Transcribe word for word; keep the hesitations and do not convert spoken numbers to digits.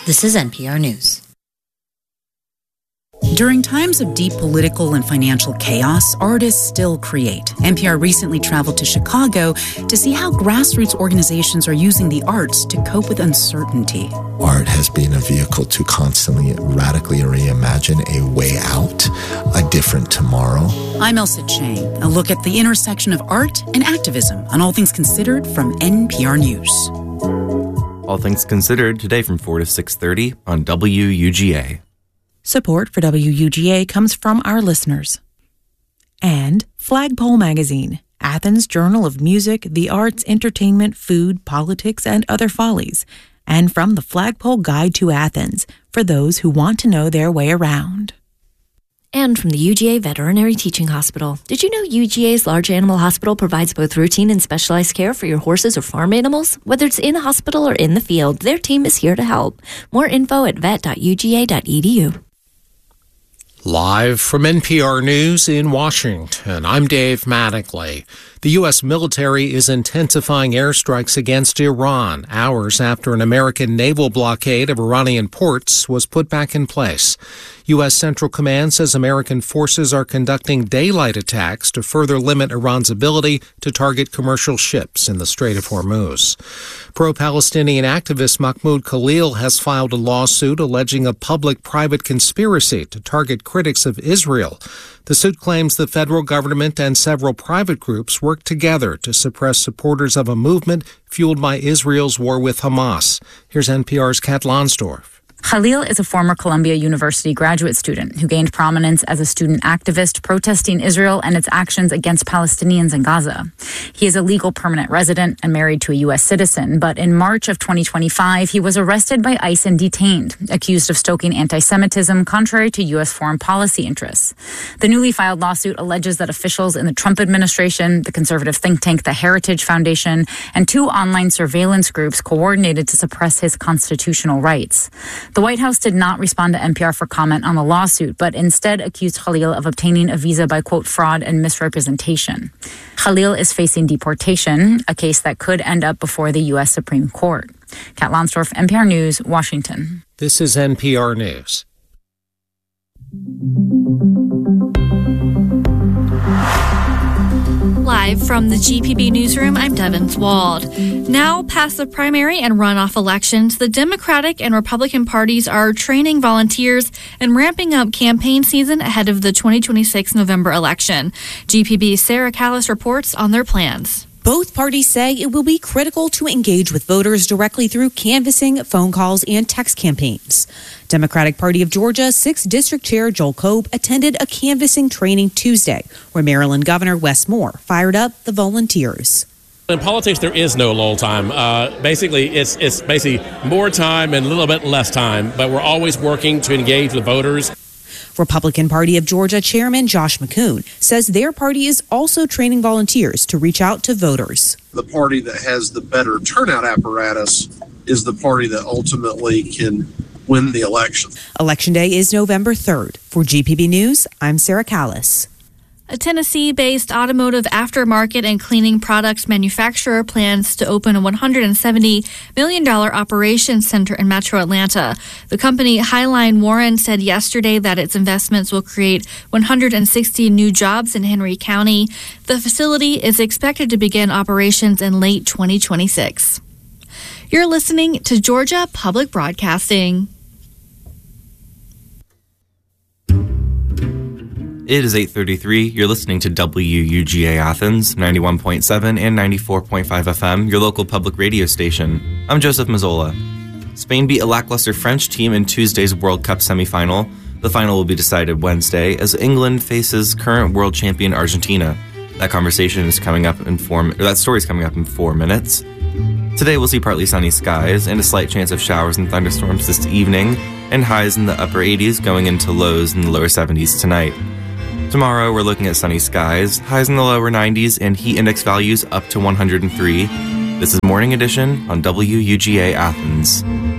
This is N P R News. During times of deep political and financial chaos, artists still create. N P R recently traveled to Chicago to see how grassroots organizations are using the arts to cope with uncertainty. Art has been a vehicle to constantly radically reimagine a way out, a different tomorrow. I'm Elsa Chang. A look at the intersection of art and activism on All Things Considered from N P R News. All Things Considered today from four to six thirty on W U G A. Support for W U G A comes from our listeners. And Flagpole Magazine, Athens' journal of music, the arts, entertainment, food, politics, and other follies. And from the Flagpole Guide to Athens, for those who want to know their way around. And from the U G A Veterinary Teaching Hospital. Did you know U G A's Large Animal Hospital provides both routine and specialized care for your horses or farm animals? Whether it's in a hospital or in the field, their team is here to help. More info at vet dot u g a dot e d u. Live from N P R News in Washington, I'm Dave Mattingly. The U S military is intensifying airstrikes against Iran hours after an American naval blockade of Iranian ports was put back in place. U S Central Command says American forces are conducting daylight attacks to further limit Iran's ability to target commercial ships in the Strait of Hormuz. Pro-Palestinian activist Mahmoud Khalil has filed a lawsuit alleging a public-private conspiracy to target critics of Israel. The suit claims the federal government and several private groups worked together to suppress supporters of a movement fueled by Israel's war with Hamas. Here's N P R's Kat Lonsdorf. Khalil is a former Columbia University graduate student who gained prominence as a student activist protesting Israel and its actions against Palestinians in Gaza. He is a legal permanent resident and married to a U S citizen, but in March of twenty twenty-five, he was arrested by ICE and detained, accused of stoking anti-Semitism contrary to U S foreign policy interests. The newly filed lawsuit alleges that officials in the Trump administration, the conservative think tank The Heritage Foundation, and two online surveillance groups coordinated to suppress his constitutional rights. The White House did not respond to N P R for comment on the lawsuit, but instead accused Khalil of obtaining a visa by, quote, fraud and misrepresentation. Khalil is facing deportation, a case that could end up before the U S Supreme Court. Kat Lonsdorf, N P R News, Washington. This is N P R News. Live from the G P B Newsroom, I'm Devin Swald. Now, past the primary and runoff elections, the Democratic and Republican parties are training volunteers and ramping up campaign season ahead of the twenty twenty-six November election. G P B's Sarah Callis reports on their plans. Both parties say it will be critical to engage with voters directly through canvassing, phone calls, and text campaigns. Democratic Party of Georgia sixth District Chair Joel Kobe attended a canvassing training Tuesday, where Maryland Governor Wes Moore fired up the volunteers. In politics, there is no lull time. Uh, basically, it's it's basically more time and a little bit less time, but we're always working to engage with voters. Republican Party of Georgia Chairman Josh McCoon says their party is also training volunteers to reach out to voters. The party that has the better turnout apparatus is the party that ultimately can win the election. Election Day is November third. For G P B News, I'm Sarah Callis. A Tennessee-based automotive aftermarket and cleaning products manufacturer plans to open a one hundred seventy million dollars operations center in Metro Atlanta. The company Highline Warren said yesterday that its investments will create one hundred sixty new jobs in Henry County. The facility is expected to begin operations in late twenty twenty-six. You're listening to Georgia Public Broadcasting. It is eight thirty-three. You're listening to W U G A Athens, ninety-one point seven and ninety-four point five F M, your local public radio station. I'm Joseph Mazzola. Spain beat a lackluster French team in Tuesday's World Cup semifinal. The final will be decided Wednesday as England faces current world champion Argentina. That conversation is coming up in four, or that story is coming up in four minutes. Today we'll see partly sunny skies and a slight chance of showers and thunderstorms this evening, and highs in the upper eighties going into lows in the lower seventies tonight. Tomorrow, we're looking at sunny skies, highs in the lower nineties, and heat index values up to one hundred three. This is Morning Edition on W U G A Athens.